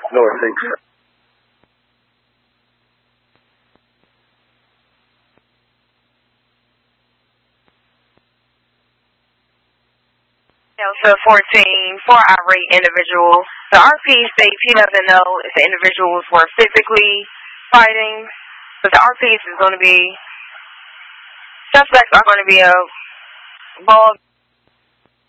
No, I think so. Delta 14 for irate individual. The RP states he doesn't know if the individuals were physically fighting, but the RPs is going to be, suspects are going to be a ball